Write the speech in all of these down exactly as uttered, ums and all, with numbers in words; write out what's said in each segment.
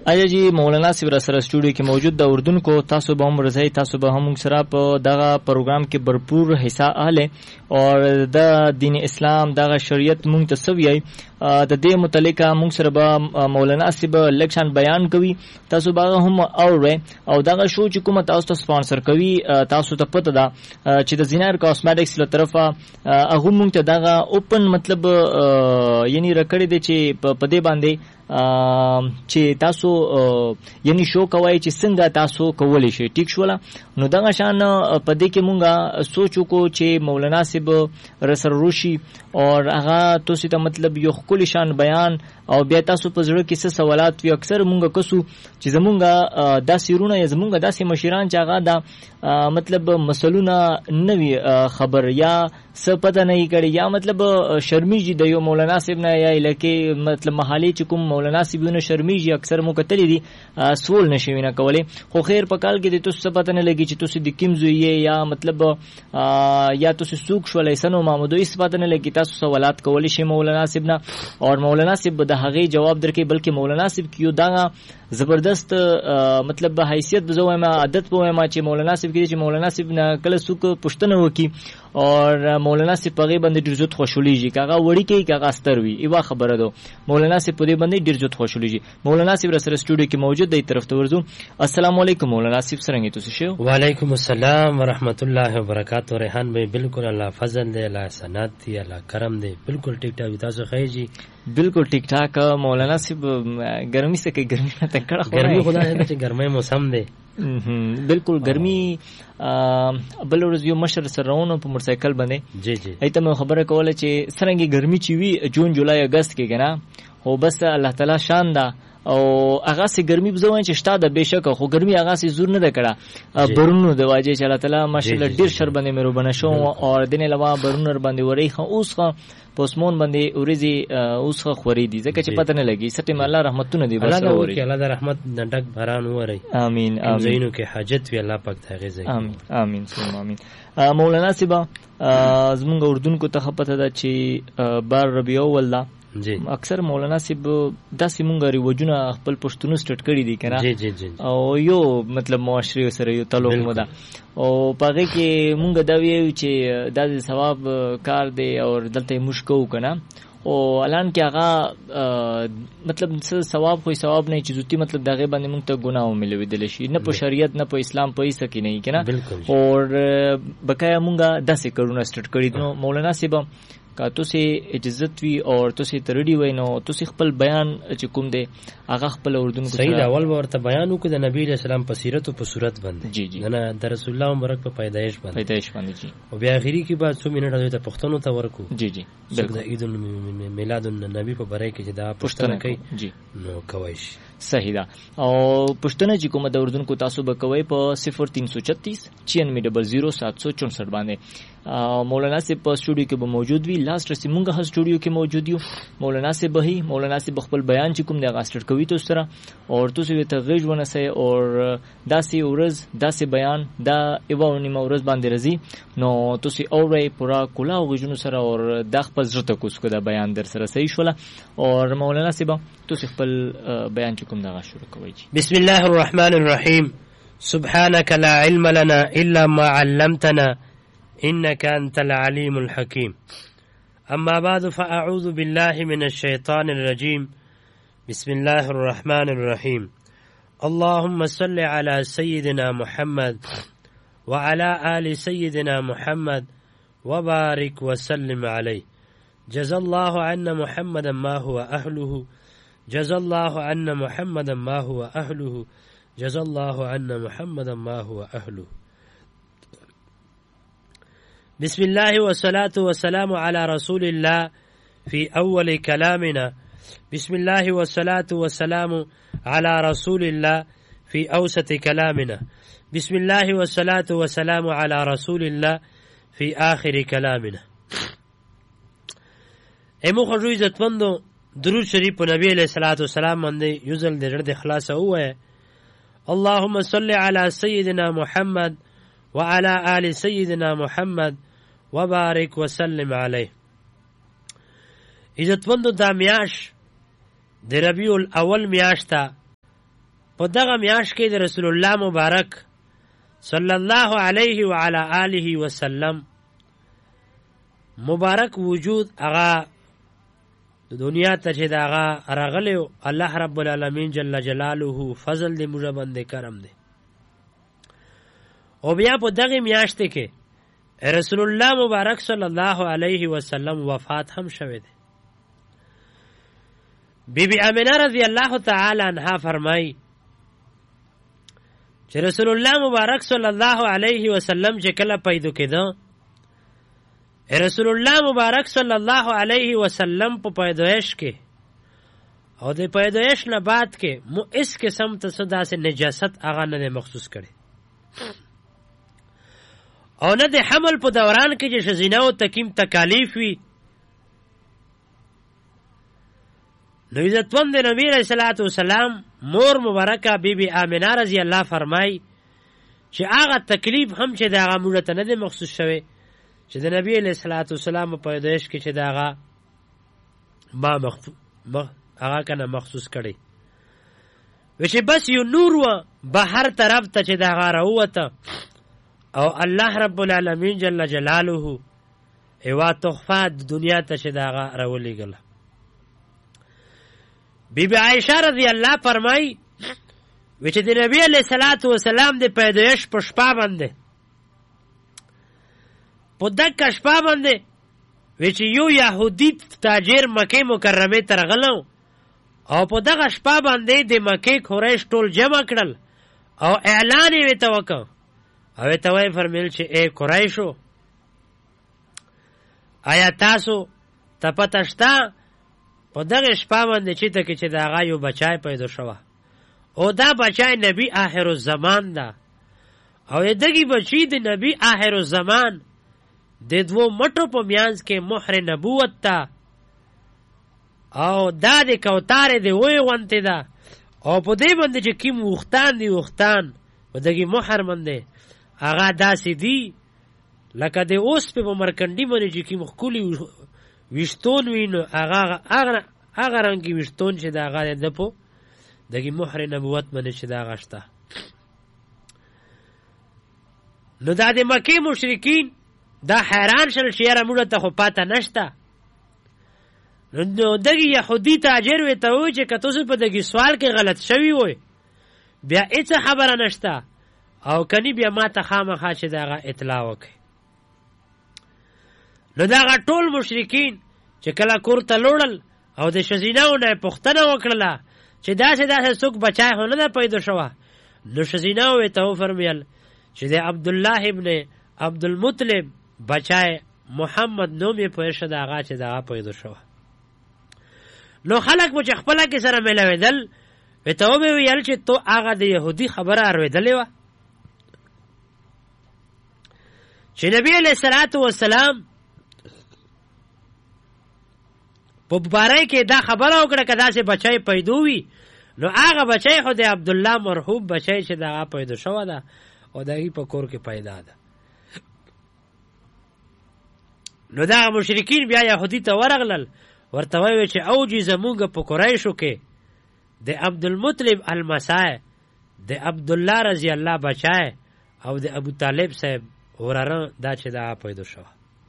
آیا جی مولانا صاحب سره سټوډیو کې موجود د اردن کو تاسو به هم رضای تاسو به هم سره په دغه پروګرام کې भरपूर حصہ اهله او د دین اسلام دغه شریعت مونږ ته سوي د دې متعلق مونږ سره به مولانا صاحب لکشن بیان کوي تاسو به هم اورئ او دغه شو چې کومه تاسو ته سپانسر کوي تاسو ته پته ده چې د زینار کاسمیټکس له طرفه هغه مونږ ته دغه اوپن مطلب یعنی رکړی دی چې په دې باندې چې تاسو یعنی شو کوي چې څنګه تاسو کولی شئ ټیک شولا نو دغه شان په دې کې مونږه سوچو کو چې مولانا صاحب رسر روشي او هغه تاسو ته مطلب یو خپل شان بیان او بیا تاسو په زړه کې څه سوالات وي اکثر مونږه کسو چې زمونږه داسې رونه یا زمونږه داسې مشران چې هغه دا مطلب مسلونه نوی خبر یا څه پته نه کړي یا مطلب شرمیږي د یو مولانا صاحب نه یا لکه مطلب محلي چې کوم مولانا صاحب نه شرمیږي اکثر مو کتلی دي سوال نشي نه کولای خو خیر په کال کې د تاسو پته نه لګي چې تاسو د کیم زوی یا مطلب یا تاسو سوق شو لیسنو محمود ایس پته نه لګي تاسو سوالات کولی شي مولانا صاحب نه او مولانا صاحب د هغه جواب درکې بلکې مولانا صاحب کیو دا زبردست مطلب حیثیت بزوه ما عادت بوه ما چې مولانا صاحب کې چې مولانا صاحب نه کله سوق پښتنه وکي او مولانا صاحب په غیبه باندې ډیر زوت خوشحاليږي کاغه وړي کې کاغه استر وي ایوا خبره ده مولانا صاحب په دې باندې ډیر زوت خوشحاليږي مولانا صاحب سره سټوډیو کې موجود دی طرف ته ورزو السلام علیکم مولانا صاحب څنګه تاسو شو وعلیکم السلام ورحمت الله وبرکاتہ ریحان بھائی بالکل الله فضل دی الله سنت دی الله کرم دی بالکل ټیک ټاک تاسو خیجی بالکل ټیک ټاک مولانا صاحب ګرمي څه کوي ګرمي نه تکړه ګرمي خدای دې چې ګرمي موسم دی بالکل ګرمي بل ورځ یو مشر سره روانو په موټر سایکل باندې جی جی ایته مې خبره کوله چې څنګه ګرمي چی وی جون جولای اگست کې کنه هو بس الله تعالی شان ده او هغه سي ګرمي بزوین چې شته د بهشکه خو ګرمي هغه سي زور نه ده کړه برونو د واجه چې الله تعالی ماشاءالله ډیر شر باندې مې رو بنشو او دنه لوا برونر باندې وری خو اوس خو پوسمون باندې اوريزي اوس خو خوري دي ځکه چې پته نه لګي سټي الله رحمتونه دي بس اوري الله د رحمت نډک باران وری امين امين زینو کې حاجت وی الله پاک ته غزي امين امين ثم امين مولانا سبا زمونږ اردن کو ته پته ده چې بار ربيع اول جی اکثر مولانا صاحب داسې مونږ ریوجونه خپل پښتون سټټ کړی دي کنه جی جی جی او یو مطلب معاشري سره یو تعلق مده او پاره کې مونږ دا ویو چې دا ثواب کار دی او دلته مشکو کنه او الان کې هغه مطلب ثواب خو ثواب نه چې زوتی مطلب دغه باندې مونږ ته ګناه ملوي دل شي نه په شریعت نه په اسلام په هیڅ کې نه کنه او بقایا مونږه داسې کړو سټټ کړی نو مولانا صاحب کا تاسو عزت وی او تاسو ترډی وای نو تاسو خپل بیان چې کوم دی هغه خپل اردن کو صحیح اول ورته بیان وکړه د نبی رسول الله په سیرت او په صورت باندې جی جی نه د رسول الله مبارک په پیدایش باندې پیدایش باندې جی او بیا اخیری کې بعد څو منټه ته پښتنو ته ورکو جی جی بالکل د عید میلاد النبی په برای کې چې دا پښتنه کوي جی نو کوي صحیح ده او پښتنه چې کومه د اردن کو تاسو به کوي په صفر تین سو چھتیس چھیانوے ڈبل زیرو سات سو چونسٹھ باندې مولانا سے په سټوډیو کې به موجود وي لاست رسي مونږه هر سټوډیو کې موجود یو مولانا سے به مولانا سے خپل بیان چې کوم د غاستر کوي تاسو سره او تاسو ته غږ ونسه او داسې ورځ داسې بیان دا ایو نیمه ورځ باندې رزي نو تاسو اورئ پورا کولا غږونو سره او د خپل زړه کوس کو دا بیان در سره صحیح شولا او مولانا سے به تاسو خپل بیان چې کوم دا شروع کوي بسم الله الرحمن الرحیم سبحانك لا علم لنا الا ما علمتنا إنك أنت العليم الحكيم أما بعد فأعوذ بالله من الشيطان الرجيم بسم الله الرحمن الرحيم اللهم صل على سيدنا محمد وعلى آل سيدنا محمد وبارك وسلم عليه جزا الله عنا محمدا ما هو أهله جزا الله عنا محمدا ما هو أهله جزا الله عنا محمدا ما هو أهله بسم الله والصلاة والسلام على رسول الله في أول كلامنا بسم الله والصلاة والسلام على رسول الله في أوسط كلامنا بسم الله والصلاة والسلام على رسول الله في آخر كلامنا ایمو خجو عزتمندو درود شریف په نبی علیہ الصلوۃ والسلام باندې یوزل د رد اخلاص اوه اللهم صل على سيدنا محمد وعلى آل سيدنا محمد وبارك وسلم عليه عزتمندو دا میاش د ربیع الاول میاشتا په دغه میاشت کې د رسول الله مبارک صلی الله علیه و علی آله وسلم مبارک وجود هغه د دنیا ته چې دغه راغلی الله رب العالمین جل جلاله فضل دې موږ باندې کرم دی. او بیا په دغه میاشت کې رسول الله مبارک صلی الله علیه وسلم وفات هم شوه دی. بی بی آمنه رضی الله تعالی عنها فرمای چې رسول الله مبارک صلی الله علیه وسلم چې کله پیدا کېده رسول الله مبارک صلی الله علیه وسلم په پیدایش کې او د پیدایش نه بعد کې مو اس قسم ته صدا سے نجاست هغه نه مخصوص کړي او نه د حمل په دوران کې چې زنا او تکیم تکالیف وي. نو عزتمند نبی علیہ الصلوۃ والسلام مور مبارکه بی بی آمنه رضی الله فرمای چې هغه تکلیف هم چې دغه موږ ته نه مخصوص شوی چې د نبی علیہ الصلوۃ والسلام په پیدایش کې چې دغه ما مخصوص هغه کنه مخصوص کړي وشي بس یو نور و بهر طرف ته چې دغه راوته او الله رب العالمین جل جلاله ایوا تحفه د دنیا ته چې دغه راولېګله. بی بی عائشہ رضی الله فرمای وچ د نبی علیہ الصلوۃ والسلام د پیدایش په شپه باندې په دغه شپه باندې وچ یو يهودي تاجر مکه مکرمه ته راغلو او په دغه شپه باندې د مکه قریش ټول جمع کړل او اعلان یې وته وکړ او ته وی فرمیل چې اے قریشو آیا تاسو ته پته شته په دغه شپه باندې چې ته کې چې دا غا یو بچای پیدا شوه او دا بچای نبی آخر الزمان دا او دغه بچی د نبی آخر الزمان د دوو مټو په میانس کې مهر نبوت تا او دا د کوتاره دی وې وانته دا او په دې باندې چې کیم وختان دی وختان په دغه مهر باندې هغه داسې دی لکه د اوس په مرکندی باندې چې کیم خولي وشتون وینو هغه هغه هغه رنگي وشتون چې دا هغه د په دغه مهر نبوت باندې چې دا غشته. نو دا د مکه مشرکین دا حیران شل چې یاره موږ ته خو پاته نشته. نو دغه يهودي تاجر وي ته وای چې کته په دغه سوال کې غلط شوی وای بیا هیڅ خبره نشته او کني بیا ما ته خامخا چې دا اطلاع وکړي. نو دا ټول مشرکین چې کله کور ته لوړل او د شزیناو نه پښتنه وکړه چې داسې داسې څوک بچای هونه نه پیدا شوه. نو شزیناو ته فرمیل چې د عبد الله ابن عبد المطلب بچای محمد نوم یې په شدا هغه چې دا پیدا شوه. نو خلک مو چې خپل کې سره ملویدل وته به ویل چې تو هغه د يهودي خبره اورېدلې و چې نبی علیہ الصلوۃ والسلام په باره کې دا خبره وکړه کدا چې بچای پیدا وي نو هغه بچای خو د عبد الله مرحوم بچای چې دا پیدا شو ده او دغه په کور کې پیدا ده. نو دا مشرکین بیا يهودي ته ورغلل ورته وایي چې اوجی زمونږ په قریشو کې د عبد المطلب المسای د عبد الله رضی الله بچای او د ابو طالب صاحب وراره دا چې دا پیدا شو.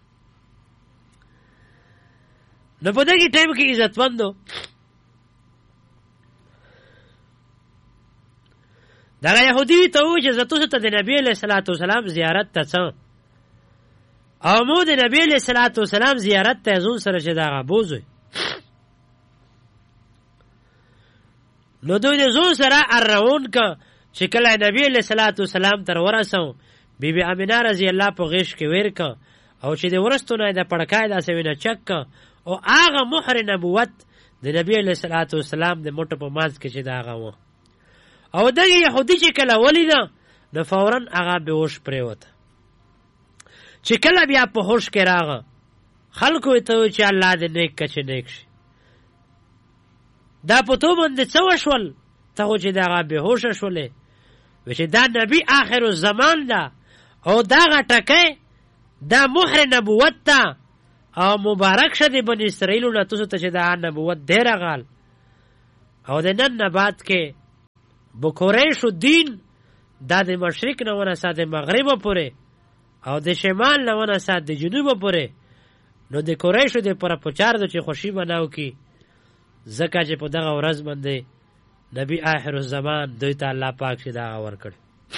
نو په دغه ټیم کې عزتمندو دا يهودي ته و چې زتو ته د نبی له صلوات و سلام زیارت ته څه او مو د نبی له صلوات و سلام زیارت ته زون سره چې دا غبوزوي. نو دوی د زون سره اروون کا چې کله نبی له صلوات و سلام تر ورسو بی بی امینه رضی الله په غیش کې ور کا او چې د ورستونه د پړکای داسې وینه چک او هغه مهر نبوت د نبی علیہ الصلوۃ والسلام د موټ په ماز کې چې دا هغه و او دغه يهودي چې کله ولیدا نو فورا هغه بهوش پریوت. چې کله بیا په هوش کې راغه خلکو ته چې الله دې نیک کچ نیک شي دا په تو باندې څه وشول ته چې دا هغه بهوش شولې چې دا نبی آخر الزمان دا او دا غټکه دا مهر نبوت تا او مبارک شه د بنی اسرائیل نه تاسو ته چې دا نبوت ډیر غال او د نن نه بعد کې بو قریشو دین دا د مشرق نه ونسا د مغرب پورې او د شمال نه ونسا د جنوب پورې نو د قریشو د پر پچار د چې خوشي بناو کی زکه چې په دغه ورځ باندې نبی آخر الزمان دوی ته الله پاک چې دا ور کړ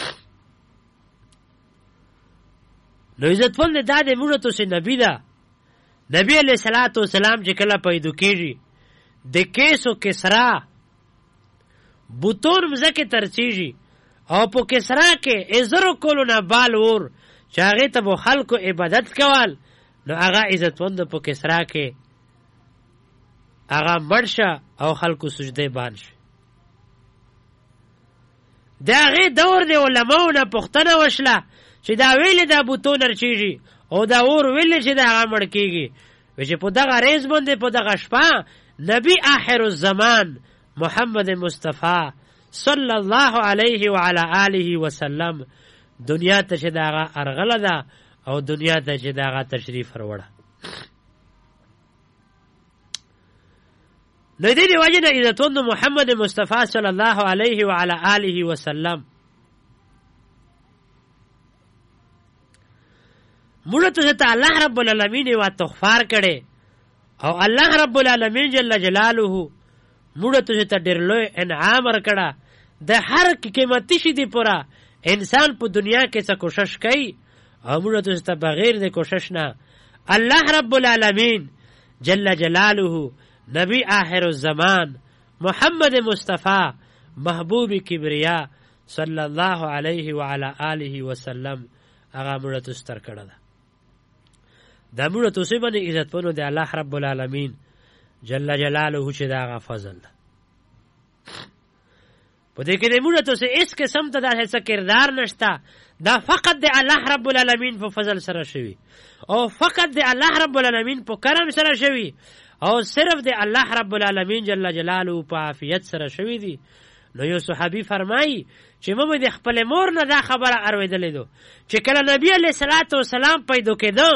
نو عزت ول دا د موږ ته سي نبی دا نبی علیہ الصلوۃ والسلام چې کله پیدا کیږي د کیسو کسرا بوتون مزکه ترچیږي او په کسرا کې ازرو کولو نه بال ور چې هغه ته بو خلکو عبادت کول نو هغه عزت وند په کسرا کې هغه مرشه او خلکو سجده بانش دا هغه دور دی علماو نه پښتنه وشله چې دا ویل دا بوتون رچیږي او دا ور ویل چې دا هغه مړ کیږي چې په دغه ریز باندې په دغه شپه نبی آخر الزمان محمد مصطفی صلی الله علیه وعلى آله وسلم دنیا ته چې دا ارغله ده او دنیا ته چې دا تشریف وروړه نو دې دی وجه نه عزتوند محمد مصطفی صلی الله علیه وعلى آله وسلم موږ ته الله رب العالمین وا تغفار کړي او الله رب العالمین جل جلاله موږ ته ډېر لوی انعام ورکړه د هر قیمتي شي دی پورا انسان په دنیا کې څه کوشش کوي او موږ ته بغیر د کوشش نه الله رب العالمین جل جلاله نبی آخر الزمان محمد مصطفی محبوب کبریا صلی الله علیه وعلى آله وسلم هغه موږ ته ستر کړه دا موږ ته څه باندې عزت پونو د الله رب العالمین جل جلاله چې دا غ فضل په دې کې موږ ته څه اس قسم ته د هڅه کردار نشتا دا فقط د الله رب العالمین په فضل سره شوی او فقط د الله رب العالمین په کرم سره شوی او صرف د الله رب العالمین جل جلاله په عافیت سره شوی دی نو یو صحابي فرمایي چې موږ د خپل مور نه دا خبره اورېدلې دو چې کله نبی علیہ الصلوۃ والسلام پیدا کېدو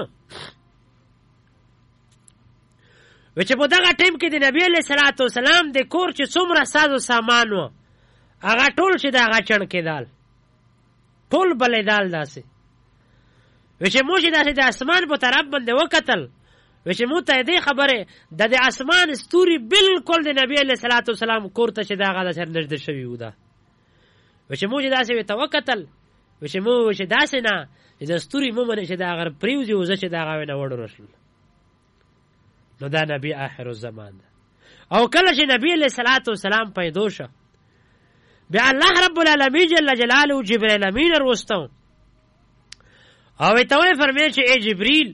وچ په دغه ټیم کې د نبی علیہ الصلوۃ والسلام د کور چې څومره ساز او سامان و هغه ټول چې دا غچن کېدال ټول بلې دال داسې وچ مو چې داسې د اسمان په طرف باندې وکتل وچ مو ته دې خبره د د اسمان ستوري بالکل د نبی علیہ الصلوۃ والسلام کور ته چې دا غا سره نږدې شوی و دا وچ مو چې داسې توکتل وچ مو چې داسې نه د ستوري مو باندې چې دا غر پریوزي و چې دا غا نه وړو رسول نو دا نبی آخر الزمان دا. او کله چې نبی علیہ الصلوۃ والسلام پیدا شو بیا الله رب العالمین جل جلاله جبرائیل امین وروستو او ته فرمایي چې ای جبرئیل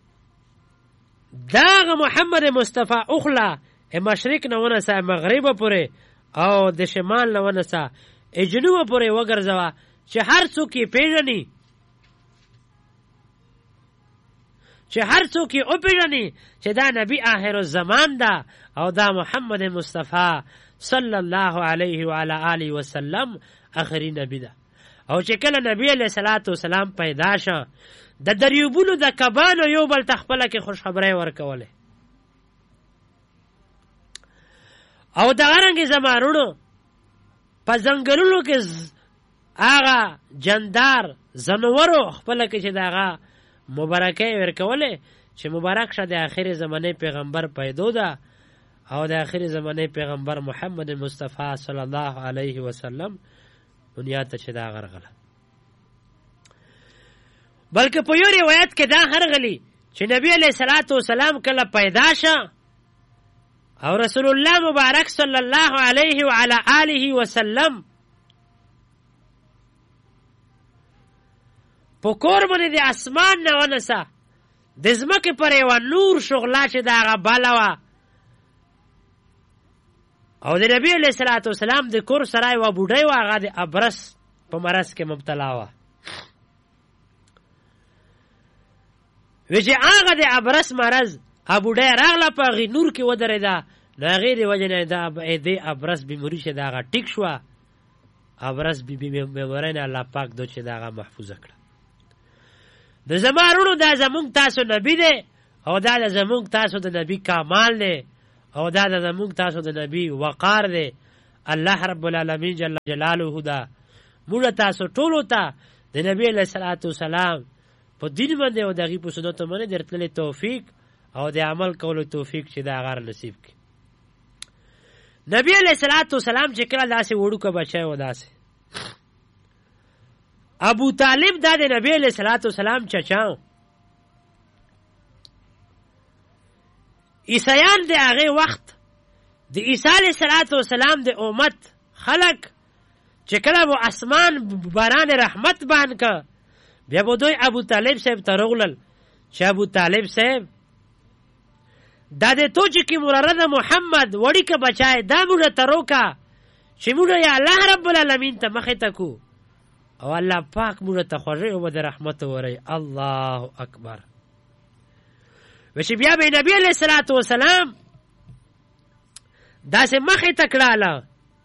دا محمد مصطفی اخلا مشرق نه ونسا مغرب پورې او د شمال نه ونسا جنوب پورې وګرځوا چې هر څوک یې پیژني چې هر څوک یې او پیژني چې دا نبی آخر الزمان دا او دا محمد مصطفی صلی الله علیه وعلى آله وسلم آخري نبی دا او چې کله نبی علیہ الصلوۃ والسلام پیدا شه د دریوبونو د کبانو یو بل تخپله کې خوش خبره ورکوله او د غرنګ زمارونو په ځنګلونو کې هغه جاندار زنورو خپله کې چې دغه مبارکه ورکوله چې مبارک شه د آخر زمانه پیغمبر پیدا ده او د آخر زمانه پیغمبر محمد مصطفی صلی الله علیه وسلم دنیا ته چې دا غرغله بلکې په یو روایت کې دا هرغلی چې نبی علیہ الصلوۃ والسلام کله پیدا شه او رسول الله مبارک صلی الله علیه وعلى آله وسلم په کور باندې د اسمان نه ونسه د ځمکې پر یو نور شغله چې دا هغه بالا وه او د نبی علیہ الصلوۃ والسلام د کور سره یوه بوډۍ وه هغه د ابرس په مرض کې مبتلا وه وی چې هغه د ابرس مرض بوډۍ راغله په هغې نور کې ودرېده د هغې د وجې نه د ابرس بیماري چې د هغه ټیک شوه ابرس بیمارۍ نه الله پاک دو چې د هغه محفوظه کړه د زما وروڼو دا زمونږ تاسو نبی دی او دا د زمونږ تاسو د نبی کمال دی او دا د زمونږ تاسو د نبی وقار دی الله رب العالمین جل جلاله دا موږ تاسو ټول ته د نبی علیہ الصلوۃ والسلام په دین باندې او دغه په سنت باندې درتل توفیق او د عمل کولو توفیق چې دا غار نصیب کړي. نبی علیہ الصلوۃ والسلام چې کله داسې وړو کا بچای و داسې ابو طالب دا د نبی علیہ الصلوۃ والسلام چچاو عیسایان د هغه وخت د عیسی علیہ الصلوۃ والسلام د امت خلق چې کله وو اسمان باران رحمت بان کا بیا بو دوی ابو طالب صاحب ترغلل چې ابو طالب صاحب دا د تو چې کی مراد محمد وړي کا بچای دا موږ تروکا چې موږ یا الله رب العالمین ته مخه تکو او الله پاک موږ ته خوږه او د رحمت وری. الله اکبر. وشي بیا به نبی علیہ الصلوۃ والسلام دا سه مخه تکړاله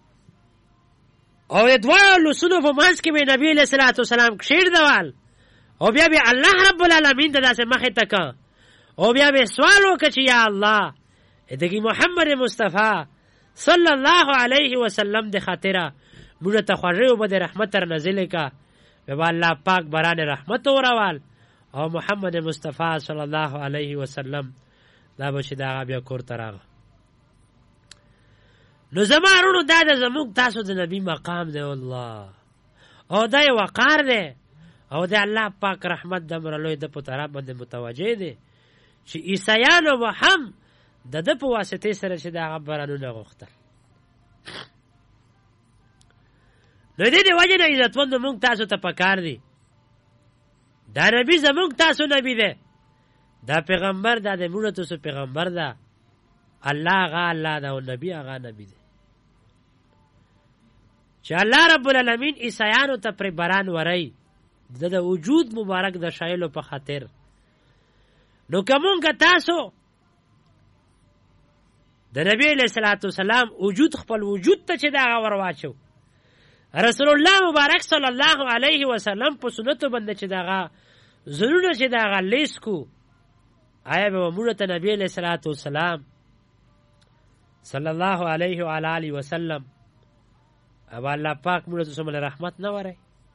او د دوالو سونو په منځ کې به نبی علیہ الصلوۃ والسلام کشیر دوال او بیا به الله رب العالمین ته دا سه مخه تکا او بیا به سوال وکړي چې یا الله دغه محمد مصطفی صلی الله علیه وسلم د خاطره موږ ته خوږه او د رحمت تر نازل کا به الله پاک بران رحمت اوروال او محمد مصطفی صلی الله علیه وسلم دا بشي دا بیا کور تراغه. نو زمارونو دا د زموږ تاسو د نبی مقام دی الله او دا یو وقار دی او د الله پاک رحمت د مرلوی د په طرف باندې متوجه دی چې عیسایانو به هم د د په واسطه سره چې دا خبرانو نه غوښتل. نو دې دی وجه نه عزتمند موږ تاسو ته پکار دی دا نبی زموږ تاسو نبی دی دا پیغمبر دا د موږ تاسو پیغمبر دا الله غا الله دا او نبی هغه نبی دی چې الله رب العالمین عیسایانو ته پر بران ورای د وجود مبارک د شایلو په خاطر. نو کومه تاسو د نبی علیہ الصلوۃ والسلام وجود خپل وجود ته چې دا ور واچو رسول الله مبارک صلی الله علیه وسلم په سنت باندې چې دا زرونه چې دا لیس کو آیا به موږ ته نبی علیہ الصلوۃ والسلام صلی الله علیه و آله وسلم او الله پاک موږ ته سمله رحمت نه وره.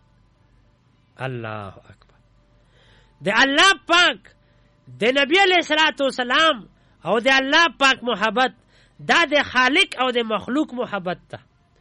الله اکبر. د الله پاک د نبی علیہ الصلوۃ والسلام او د الله پاک محبت دا د خالق او د مخلوق محبت ته.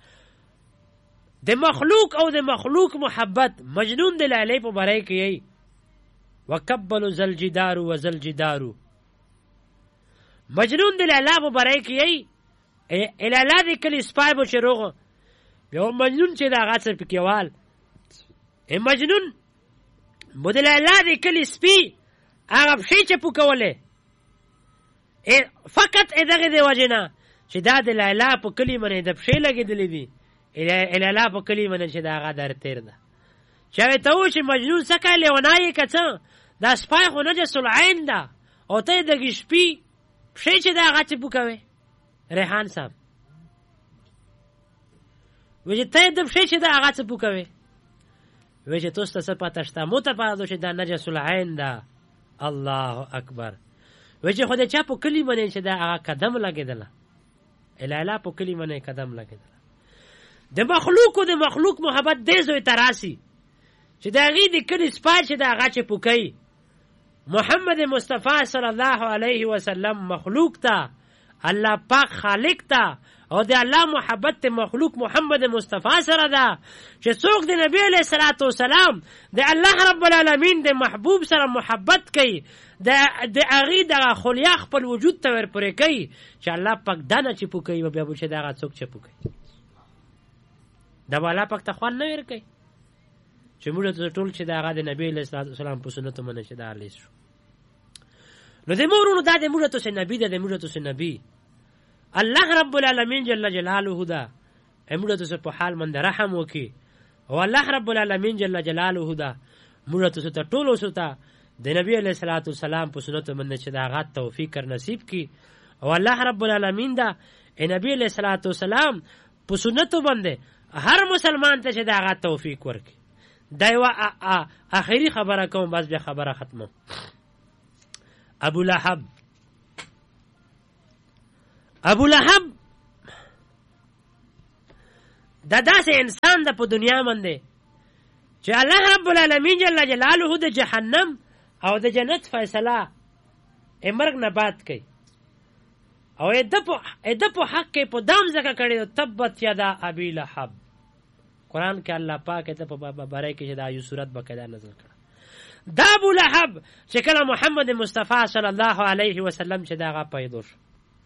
د مخلوق او د مخلوق محبت مجنون د لیلی په برای کې وکبل ذل جدار و ذل جدار مجنون د لیلا په برای کې الالا د کلی سپای بو شروغ یو مجنون چې دا غاڅ پکېوال ا مجنون بدل لیلا د کلی سپی هغه شي چې پکوله فقط دغه دی وجنا چې دا د لیلا په کلی باندې د شي لګیدلې دي الالا په کلی باندې چې دا غا در تیر ده چې ته و چې مجنون سکه لیونای کڅ دا سپای خو نجس العين ده او ته دغه شپې شي چې دا غاڅ پکوي ریحان صاحب وجه ته د شي چې دا غاڅ پکوي وجه تاسو ته پته شته مو ته پاره چې دا نجس العين ده. الله اکبر. وجه خو د چا په کلی باندې چې دا قدم لګیدله الالا په کلی باندې قدم لګیدله د مخلوق او د مخلوق محبت دې زوی تراسي چې دا غي د کلی سپای چې دا غاچ پوکي محمد مصطفی صلی الله علیه وسلم مخلوق ته الله پاک خالق ته او د الله محبت ته مخلوق محمد مصطفی سره ده چې څوک د نبی علیہ الصلوۃ والسلام د الله رب العالمین د محبوب سره محبت کوي د د اغي د خلیا خپل وجود ته ور پرې کوي چې الله پاک دانه چې پوکي بیا به چې دا څوک چې پوکي دا والا پاک ته خوان نه ور کوي چې موږ ته ټول چې دا غاده نبی علیہ الصلوۃ والسلام په سنت باندې چې دا لیس شو. نو د مورونو دا د موږ ته نبی د موږ ته نبی الله رب العالمین جل جلاله دا موږ ته په حال من رحم وکي او الله رب العالمین جل جلاله دا موږ ته ټول وسته د نبی علیہ الصلوۃ والسلام په سنت باندې چې دا غات توفیق کر نصیب کی او الله رب العالمین دا نبی علیہ الصلوۃ والسلام په سنت باندې هر مسلمان ته چې دا غات توفیق ورکي. دا یو اخیری خبره کوم بس بیا خبره ختمه. ابو لهب ابو لهب دا داسې انسان د په دنیا باندې چې الله رب العالمین جل جلاله د جهنم او د جنت فیصله یې مرګ نه بعد کوي او د په حق کې په دام ځکه کړی تبت یدا ابي لهب. قرآن کې الله پاک ته په باره کې چې دا یو صورت بقیدا نازل کړه. دا ابو لهب چې کله محمد مصطفی صلی الله علیه وسلم چې داغه پیدا شو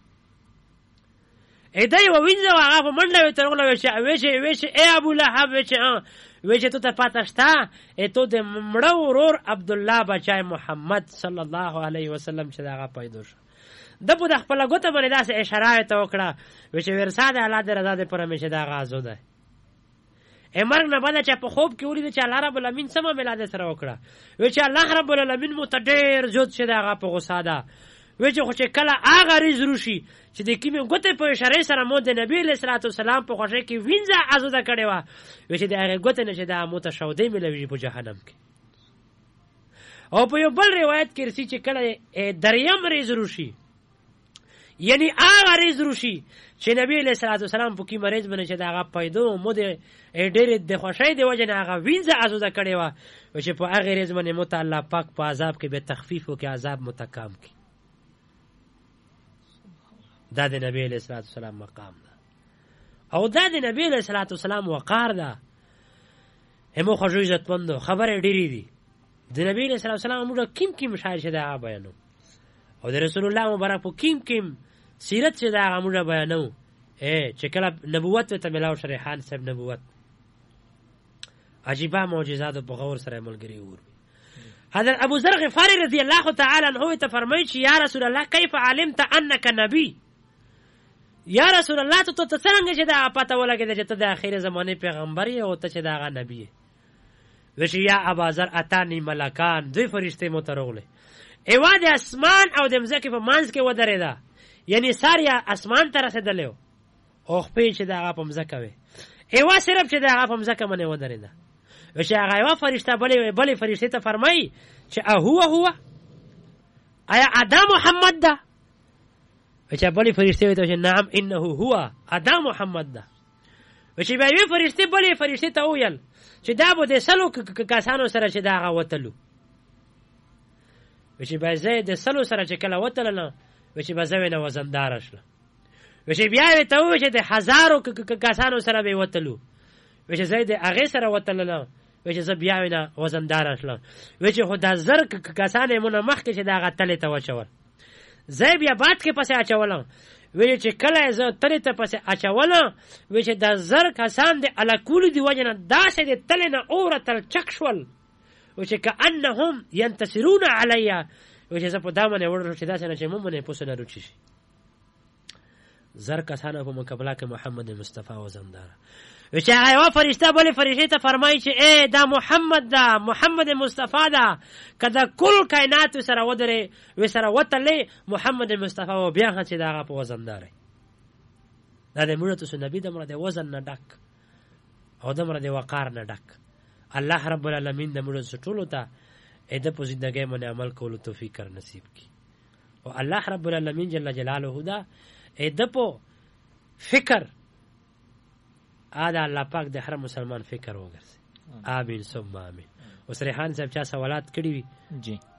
ا دای و وینځه هغه په منډه ترغله وشه وشه وشه ای ابو لهب وشه وشه ته پاتہ شتا ا ته د مړو ورور عبد الله بچای محمد صلی الله علیه وسلم چې داغه پیدا شو. د په خپل غوته باندې داسې اشاره ته وکړه وشه ورساد الله د رضا د پرمشه داغه آزاده امر نه باندې چې په خوب کې ولید چې الله رب العالمین سم ملاده سره وکړه و چې الله رب العالمین متډیر جوړ شه داغه په غصه ده و چې خو چې کله هغه ریز روشي چې د کیمه غوته په اشاره سره مو د نبی له صلوات والسلام په خوښه کې وینځه آزاده کړي وا و چې د هغه غوته نشه د متشودې ملوي په جهنم کې. او په یو بل روایت کې رسي چې کله دریم ریز روشي یعنی هغه ریز روشي چې نبی له صلوات والسلام په کې مریض باندې چې داغه پیدو مو د ډېر د خوشای دی وجه نه هغه وینځه آزاده کړي وا و چې په هغه ریز باندې متعالی پاک په عذاب کې به تخفیف او کې عذاب متکام کی. دا د نبی علیہ الصلوۃ والسلام مقام ده او دا د نبی علیہ الصلوۃ والسلام وقار ده. همو خو عزت مند خبره ډیری دي د نبی علیہ الصلوۃ والسلام موږ کیم کیم شاعر شه دا بیانو او د رسول الله مبارک په کیم کیم سیرت شه دا موږ بیانو اے چې کله نبوت ته ملاو شریحان صاحب نبوت عجیبه معجزات په غور سره ملګری ور. حضرت ابو ذر غفاری رضی الله تعالی عنہ ته فرمایي چې یا رسول الله کیف علمت انک نبی یا رسول الله ته ته څنګه چې دا پته ولګی چې ته د اخر زمانه پیغمبر یې او ته چې دا غا نبی یې. وشي یا ابو ذر اتانی ملکان دوی فرشته مترغله ایوا د اسمان او د مځکه په منځ کې ودرېدا یعنی ساریا اسمان ته رسیدلې او خپې چې دا په مځکه وي ایوا صرف چې دا په مځکه باندې ودرېدا. وشي هغه ایوا فرشته بلې بلې فرشته ته فرمایي چې هو هو آیا ادم محمد ده وچا بلی فرشته ویته چې نعم انه هو ادم محمد ده. وچې بیا وی فرشته بلی فرشته ته ویل چې دا به د سلو کسانو سره چې دا غوتلو وچې بیا زه د سلو سره چې کله وتلل وچې بیا زه نه وزندار شل وچې بیا وی ته و چې د هزارو کسانو سره به وتلو وچې زه د هغه سره وتلل وچې زه بیا نه وزندار شل وچې خو د زر کسانې مونږ مخکې چې دا غتلې ته وچول زه بیا باد کې پسې اچولم وی چې کله زه ترې ته پسې اچولم وی چې د زر کسان د الکول دی وجنه داسې د تل نه اور تل چک شول و چې کانهم ينتصرون علیا و چې زه په دامن وړو چې داسې نه چې مونږ نه پوسنه روچی شي. زر کسان په مقابله کې محمد مصطفی وزندار و چې هغه فرشته بل فرشته ته فرمایي چې اے دا محمد دا محمد مصطفی دا کدا کل کائنات سره ودره و سره وتلې محمد مصطفی و بیا چې دا په وزندار دا د مړه ته نبی د مړه د وزن نه ډک او د مړه د وقار نه ډک. الله رب العالمین د مړه ټولو ته اې د په ژوندۍ باندې عمل کولو توفیق کر نصیب کی او الله رب العالمین جل جلاله دا اې د په فکر آدا الله پاک د هر مسلمان فکر وګرځي. آمین ثم آمین. اوس ریحان صاحب چا سوالات کړی وي؟ جی